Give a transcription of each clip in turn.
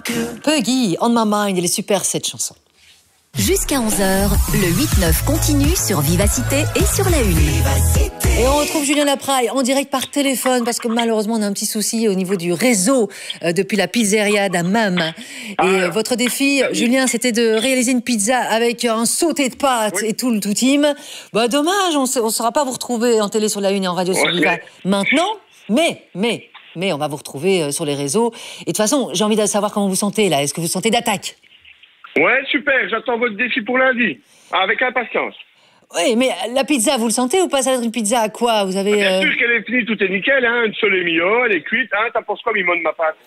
Peggy, On My Mind, elle est super cette chanson. Jusqu'à 11h, le 8-9 continue sur Vivacité et sur la Une. Et on retrouve Julien Lapraille en direct par téléphone parce que malheureusement on a un petit souci au niveau du réseau depuis la pizzeria d'Hammam. Et votre défi, Julien, c'était de réaliser une pizza avec un sauté de pâtes et tout le tout team. Bah dommage, on ne saura pas vous retrouver en télé sur la Une et en radio sur Viva maintenant. Mais on va vous retrouver sur les réseaux. Et de toute façon, j'ai envie de savoir comment vous sentez là. Est-ce que vous sentez d'attaque ? Ouais, super, j'attends votre défi pour lundi. Avec impatience. Oui, mais la pizza, vous le sentez ou pas? Ça va être une pizza à quoi? Vous avez... Bien sûr qu'elle est finie, tout est nickel, hein. Une sole mio, elle est cuite, hein. T'en penses quoi, Mimo, de ma pâte?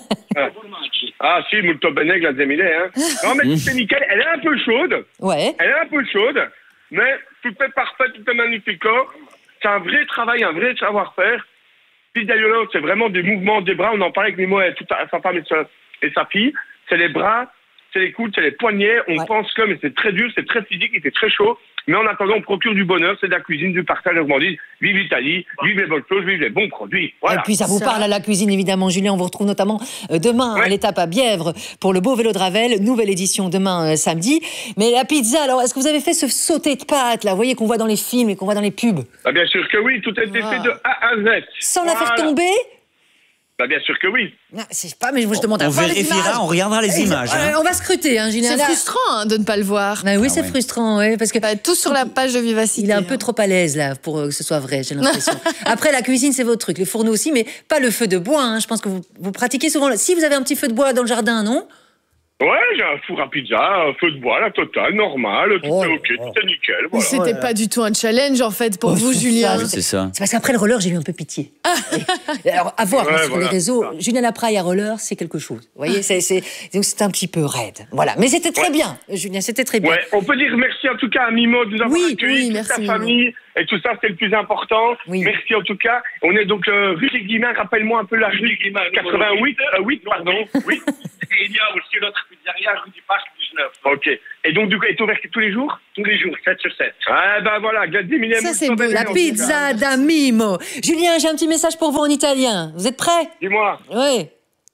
Ah, si, molto bene, grazie mille, hein. Non, mais tout est nickel. Elle est un peu chaude. Ouais. Elle est un peu chaude, mais tout est parfait, tout est magnifico. C'est un vrai travail, un vrai savoir-faire. Pizza Yolo, c'est vraiment des mouvements des bras. On en parlait avec Mimo et sa femme et sa fille. C'est les bras. C'est les coudes, c'est les poignets, on pense que, mais c'est très dur, c'est très physique, il fait très chaud. Mais en attendant, on procure du bonheur, c'est de la cuisine, du partage, on dit, vive l'Italie, vive les bonnes choses, vive les bons produits. Voilà. Et puis ça vous parle à la cuisine, évidemment, Julien. On vous retrouve notamment demain à l'étape à Bièvre pour le beau vélo de Ravel, nouvelle édition demain samedi. Mais la pizza, alors, est-ce que vous avez fait ce sauté de pâtes, là, vous voyez, qu'on voit dans les films et qu'on voit dans les pubs? Bah, bien sûr que oui, tout a été fait de A à Z. Sans la faire tomber? Bah, bien sûr que oui. Non, c'est pas, mais je vous demande à voir les images. On regardera les images. On va scruter, hein, Julien. C'est frustrant de ne pas le voir. Ah oui, c'est frustrant, ouais, parce que tout sur la page de Vivacité. Il est un peu trop à l'aise là pour que ce soit vrai, j'ai l'impression. Après, la cuisine, c'est votre truc, les fourneaux aussi, mais pas le feu de bois. Hein. Je pense que vous pratiquez souvent. Si vous avez un petit feu de bois dans le jardin, non? Ouais, j'ai un four à pizza, un feu de bois, la totale, normal, tout est ok, tout est nickel. Voilà. C'était pas du tout un challenge en fait pour vous, Julien. C'est ça. C'est parce qu'après le roller, j'ai eu un peu pitié. Alors, à voir sur les réseaux, Julien Lapraille à roller, c'est quelque chose. Vous voyez, c'est un petit peu raide. Voilà, mais c'était très bien, Julien, c'était très bien. Ouais, on peut dire merci en tout cas à Mimo de nous avoir accueillis, toute sa famille. Et tout ça, c'est le plus important. Oui. Merci en tout cas. On est donc rue des Guillemins. Rappelle-moi un peu la rue des Guillemins. 88, pardon. Oui. Et il y a aussi notre pizzeria rue du Parc 19. Ok. Et donc, du coup, elle est ouverte tous les jours? Tous les jours, 7 sur 7. Ah ben voilà, grazie mille. Ça, c'est beau. La pizza da Mimo. Julien, j'ai un petit message pour vous en italien. Vous êtes prêts? Dis-moi. Oui.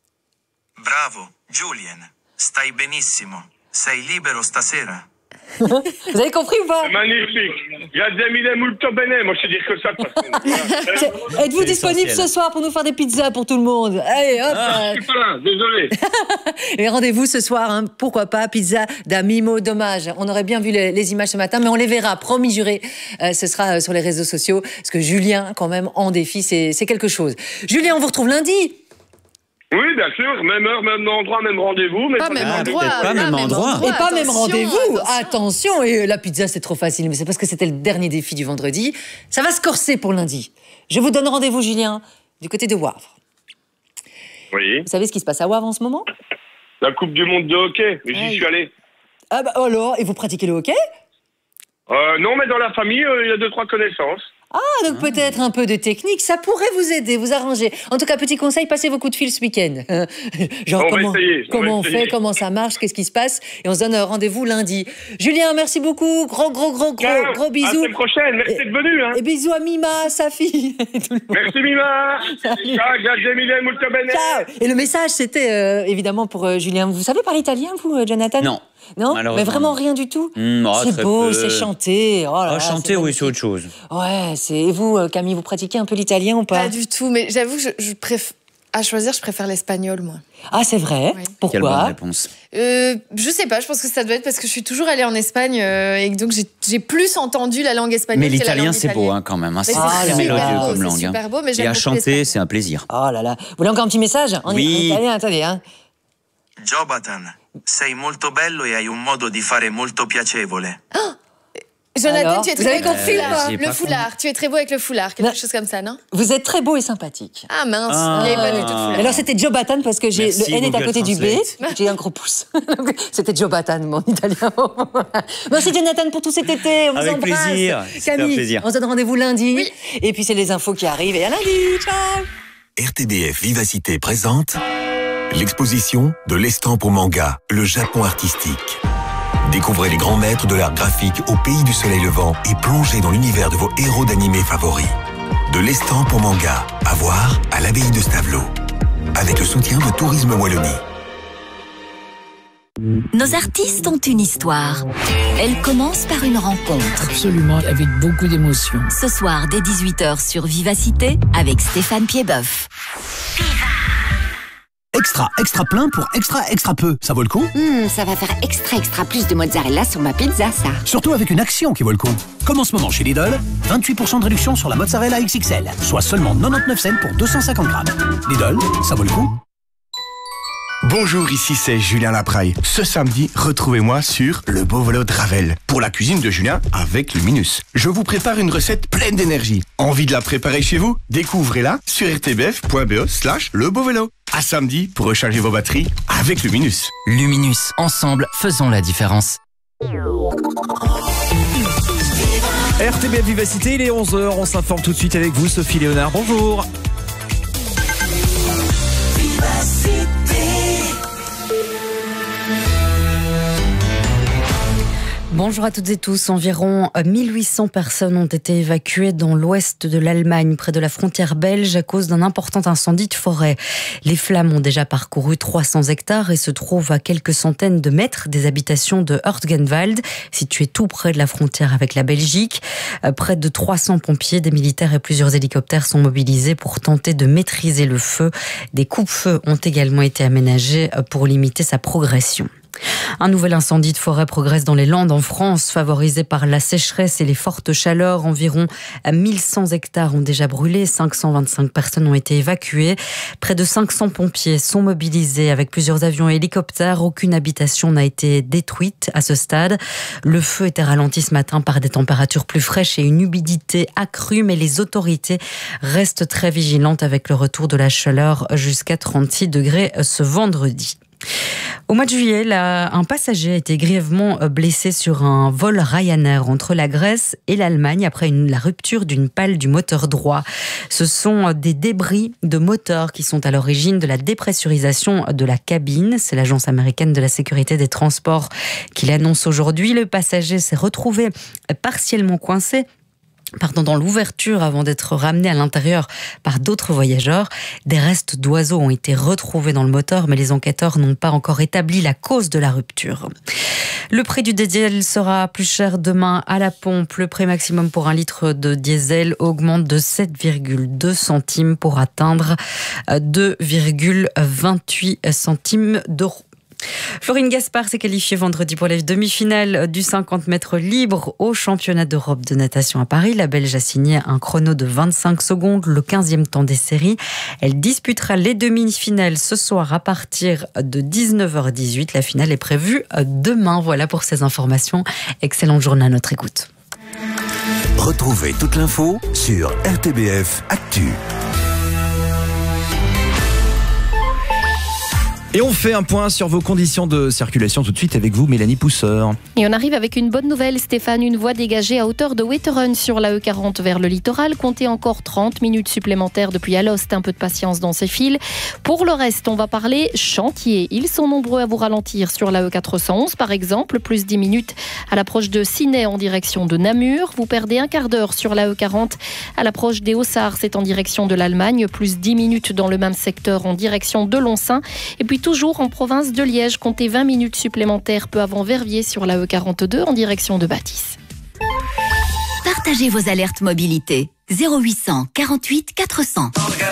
Bravo, Julien. Stai benissimo. Sei libero stasera? Vous avez compris ou pas? Magnifique. Grazie mille, molto bene. Moi, je sais dire que ça. Êtes-vous disponible ce soir pour nous faire des pizzas pour tout le monde? Allez, hop. Je suis pas là, désolé. Et rendez-vous ce soir, hein, pourquoi pas, pizza da Mimo. Dommage, on aurait bien vu les images ce matin, mais on les verra, promis juré. Ce sera sur les réseaux sociaux, parce que Julien, quand même, en défi, c'est quelque chose. Julien, on vous retrouve lundi. Oui, bien sûr, même heure, même endroit, même rendez-vous. Mais pas même endroit. Pas même endroit. Et pas même rendez-vous. Attention, et la pizza, c'est trop facile, mais c'est parce que c'était le dernier défi du vendredi. Ça va se corser pour lundi. Je vous donne rendez-vous, Julien, du côté de Wavre. Oui. Vous savez ce qui se passe à Wavre en ce moment? La Coupe du Monde de hockey, j'y suis allé. Ah bah alors, et vous pratiquez le hockey? Non, mais dans la famille, il y a 2-3 connaissances. Ah, donc peut-être un peu de technique, ça pourrait vous aider, vous arranger. En tout cas, petit conseil, passez vos coups de fil ce week-end. Genre, comment on fait, comment ça marche, qu'est-ce qui se passe. Et on se donne rendez-vous lundi. Julien, merci beaucoup. Gros bisous. À la semaine prochaine, merci d'être venu. Hein. Et bisous à Mima, sa fille. Merci Mima. Ciao, grazie mille, molto bene. Ciao. Et le message, c'était évidemment pour Julien. Vous savez parler italien, vous, Jonathan? Non. Non, mais vraiment rien du tout. C'est beau, c'est chanter. Oh là là, chanter, oui, c'est autre chose. Ouais, et vous, Camille, vous pratiquez un peu l'italien ou pas? Pas du tout, mais j'avoue que à choisir, je préfère l'espagnol, moi. Ah, c'est vrai? Oui. Pourquoi? Quelle bonne réponse. Je sais pas, je pense que ça doit être parce que je suis toujours allée en Espagne et donc j'ai plus entendu la langue espagnole. Mais l'italien, c'est beau hein, quand même. Hein. C'est très mélodieux comme langue. C'est super beau, mais j'aime et à chanter, c'est un plaisir. Oh là là. Vous voulez encore un petit message en italien? Attendez, hein. Jonathan, sei molto bello e hai un modo di fare molto piacevole. Jonathan, alors, tu es très beau avec le foulard. Le foulard. Tu es très beau avec le foulard, quelque chose comme ça, non? Vous êtes très beau et sympathique. Ah mince, il n'y avait pas du tout de foulard. Alors c'était Jonathan parce que le N est à côté du B. J'ai un gros pouce. C'était Jonathan, mon italien. Merci Jonathan pour tout cet été. On vous avec embrasse. Plaisir. Camille, plaisir. on se donne rendez-vous lundi. Oui. Et puis c'est les infos qui arrivent. Et à lundi. Ciao. RTBF Vivacité présente l'exposition de l'estampe au manga, le Japon artistique. Découvrez les grands maîtres de l'art graphique au pays du soleil levant et plongez dans l'univers de vos héros d'animé favoris. De l'estampe au manga, à voir à l'abbaye de Stavelot. Avec le soutien de Tourisme Wallonie. Nos artistes ont une histoire. Elle commence par une rencontre. Absolument, avec beaucoup d'émotion. Ce soir, dès 18h sur Vivacité, avec Stéphane Piedboeuf. Extra plein pour extra peu. Ça vaut le coup? Ça va faire extra plus de mozzarella sur ma pizza, ça. Surtout avec une action qui vaut le coup. Comme en ce moment chez Lidl, 28% de réduction sur la mozzarella XXL, soit seulement 99 cents pour 250 grammes. Lidl, ça vaut le coup? Bonjour, ici c'est Julien Lapraille. Ce samedi, retrouvez-moi sur Le Beau Vélo de Ravel pour la cuisine de Julien avec Luminus. Je vous prépare une recette pleine d'énergie. Envie de la préparer chez vous? Découvrez-la sur rtbf.be/lebeauvélo. À samedi pour recharger vos batteries avec Luminus. Luminus, ensemble, faisons la différence. RTBF Vivacité, il est 11h, on s'informe tout de suite avec vous, Sophie Léonard, bonjour. Bonjour à toutes et tous. Environ 1800 personnes ont été évacuées dans l'ouest de l'Allemagne, près de la frontière belge, à cause d'un important incendie de forêt. Les flammes ont déjà parcouru 300 hectares et se trouvent à quelques centaines de mètres des habitations de Hurtgenwald, situées tout près de la frontière avec la Belgique. Près de 300 pompiers, des militaires et plusieurs hélicoptères sont mobilisés pour tenter de maîtriser le feu. Des coupe-feux ont également été aménagés pour limiter sa progression. Un nouvel incendie de forêt progresse dans les Landes en France, favorisé par la sécheresse et les fortes chaleurs. Environ 1100 hectares ont déjà brûlé, 525 personnes ont été évacuées. Près de 500 pompiers sont mobilisés avec plusieurs avions et hélicoptères. Aucune habitation n'a été détruite à ce stade. Le feu était ralenti ce matin par des températures plus fraîches et une humidité accrue, mais les autorités restent très vigilantes avec le retour de la chaleur jusqu'à 36 degrés ce vendredi. Au mois de juillet, un passager a été grièvement blessé sur un vol Ryanair entre la Grèce et l'Allemagne après la rupture d'une pale du moteur droit. Ce sont des débris de moteur qui sont à l'origine de la dépressurisation de la cabine. C'est l'agence américaine de la sécurité des transports qui l'annonce aujourd'hui. Le passager s'est retrouvé partiellement coincé dans l'ouverture avant d'être ramené à l'intérieur par d'autres voyageurs. Des restes d'oiseaux ont été retrouvés dans le moteur, mais les enquêteurs n'ont pas encore établi la cause de la rupture. Le prix du diesel sera plus cher demain à la pompe. Le prix maximum pour un litre de diesel augmente de 7,2 centimes pour atteindre 2,28 centimes d'euros. Florine Gaspard s'est qualifiée vendredi pour les demi-finales du 50 mètres libre au championnat d'Europe de natation à Paris. La Belge a signé un chrono de 25 secondes, le 15e temps des séries. Elle disputera les demi-finales ce soir à partir de 19h18. La finale est prévue demain. Voilà pour ces informations. Excellente journée à notre écoute. Retrouvez toute l'info sur RTBF Actu. Et on fait un point sur vos conditions de circulation tout de suite avec vous, Mélanie Pousseur. Et on arrive avec une bonne nouvelle, Stéphane. Une voie dégagée à hauteur de Wetteren sur la E40 vers le littoral. Comptez encore 30 minutes supplémentaires depuis Alost. Un peu de patience dans ces fils. Pour le reste, on va parler chantier. Ils sont nombreux à vous ralentir sur la E411, par exemple. Plus 10 minutes à l'approche de Ciney en direction de Namur. Vous perdez un quart d'heure sur la E40 à l'approche des Hauts-Sarts. C'est en direction de l'Allemagne. Plus 10 minutes dans le même secteur en direction de Lonsin. Et puis toujours en province de Liège, comptez 20 minutes supplémentaires peu avant Verviers sur la E42 en direction de Bâtisse. Partagez vos alertes mobilité. 0800 48 400.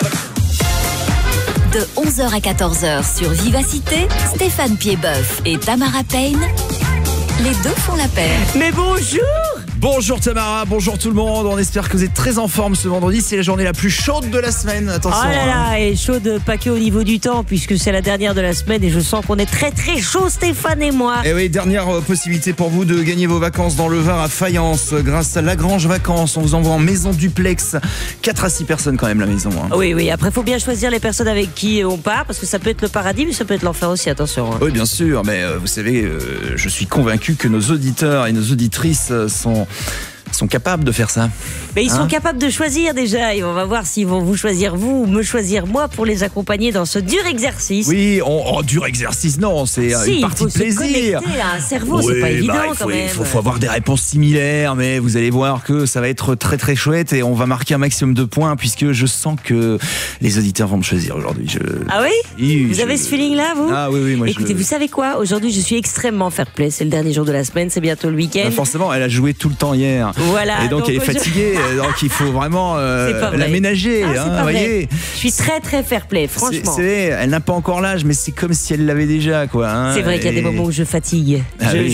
De 11h à 14h sur Vivacité, Stéphane Piedboeuf et Tamara Payne, les deux font la paire. Mais bonjour! Bonjour Tamara, bonjour tout le monde, on espère que vous êtes très en forme ce vendredi, c'est la journée la plus chaude de la semaine, attention. Oh là là, et chaude pas que au niveau du temps, puisque c'est la dernière de la semaine et je sens qu'on est très très chaud, Stéphane et moi. Et oui, dernière possibilité pour vous de gagner vos vacances dans le Var à Fayence, grâce à Lagrange Vacances, on vous envoie en maison duplex, 4 à 6 personnes quand même la maison. Hein. Oui, après il faut bien choisir les personnes avec qui on part, parce que ça peut être le paradis, mais ça peut être l'enfer aussi, attention. Oui bien sûr, mais vous savez, je suis convaincu que nos auditeurs et nos auditrices sont sont capables de faire ça. Mais ils sont capables de choisir déjà. Et on va voir s'ils vont vous choisir vous ou me choisir moi pour les accompagner dans ce dur exercice. Oui, dur exercice, non, c'est une partie de plaisir. Se connecter à un cerveau, c'est pas évident quand même. Il faut avoir des réponses similaires, mais vous allez voir que ça va être très très chouette et on va marquer un maximum de points puisque je sens que les auditeurs vont me choisir aujourd'hui. Ah oui, vous avez ce feeling-là, vous? Ah oui, moi. Écoutez, vous savez quoi? Aujourd'hui, je suis extrêmement fair-play. C'est le dernier jour de la semaine, c'est bientôt le week-end. Forcément, elle a joué tout le temps hier. Voilà. Et donc elle est fatiguée. Donc il faut vraiment l'aménager. Voyez. Je suis très très fair-play, franchement. Elle n'a pas encore l'âge, mais c'est comme si elle l'avait déjà, quoi. C'est vrai qu'il y a des moments où je fatigue.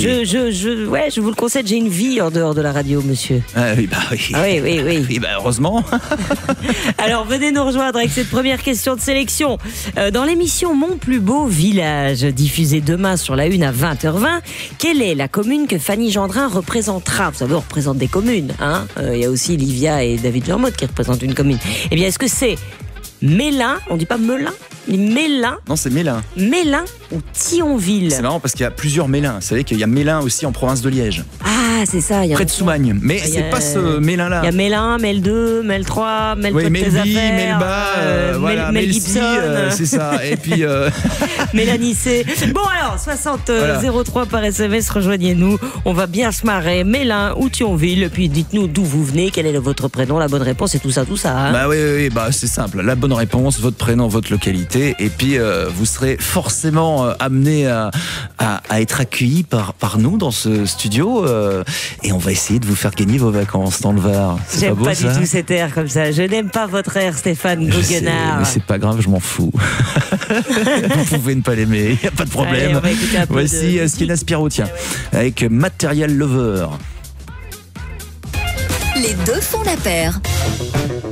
Je vous le concède, j'ai une vie en dehors de la radio, monsieur. Ah oui, bah oui. Ah oui. Oui, bah heureusement. Alors venez nous rejoindre avec cette première question de sélection. Dans l'émission Mon plus beau village, diffusée demain sur la 1 à 20h20, quelle est la commune que Fanny Gendrin représentera? Vous savez, on représente des communes. Il y a aussi Livia et David Jormotte qui représentent une commune. Eh bien, est-ce que c'est Mélin? On dit pas Melun? Mélin? Non, c'est Mélin. Mélin ou Thionville? C'est marrant parce qu'il y a plusieurs Mélins. Vous savez qu'il y a Mélin aussi en province de Liège. Ah, c'est ça. Près de Soumagne. Mais c'est pas ce Mélin-là. Il y a Mélin, Mêle 2, Mêle 3, Mêle Toi de tes affaires. Melba, Mel Gibson. C'est ça. Et puis. Mélanie C. Bon, alors, 60-03 par SMS, rejoignez-nous. On va bien se marrer. Mélin ou Thionville. Et puis, dites-nous d'où vous venez, quel est votre prénom, la bonne réponse et tout ça. Bah oui, c'est simple. La bonne réponse, votre prénom, votre localité. Et puis, vous serez forcément amené à être accueilli par nous dans ce studio. Et on va essayer de vous faire gagner vos vacances dans le Var. J'aime pas du tout cet air comme ça. Je n'aime pas votre air, Stéphane Goguenard. Mais c'est pas grave, je m'en fous. Vous pouvez ne pas l'aimer, il n'y a pas de problème. Allez, voici Skin Aspiro, tiens, avec Material Lover. Les deux font la paire.